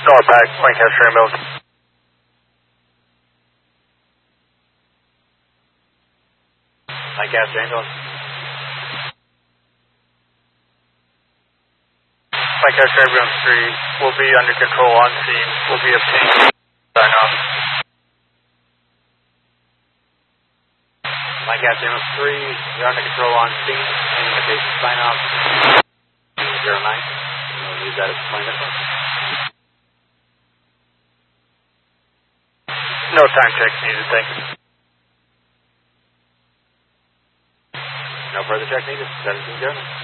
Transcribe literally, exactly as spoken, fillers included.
North Pack, Lancaster ambulance. Lancaster ambulance. Lancaster ambulance three will be under control on scene. Will be obtained. Sign off. Lancaster ambulance three, you're under control on scene. Indication sign off. zero nine. We'll use that as point of No time checks needed, thank you. No further check needed. seventeen German.